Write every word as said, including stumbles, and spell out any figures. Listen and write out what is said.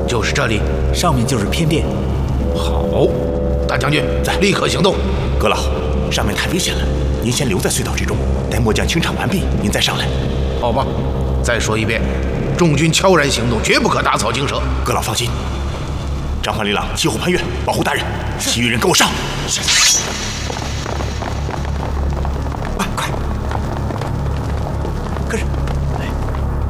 就是这里， 上面就是偏殿。 好，大将军，在，立刻行动。 阁老，上面太危险了，您先留在隧道之中，待末将清场完毕，您再上来。 好吧，再说一遍，众军悄然行动，绝不可打草惊蛇。 阁老放心。张焕、李朗，齐护攀越，保护大人。其余人跟我上。是。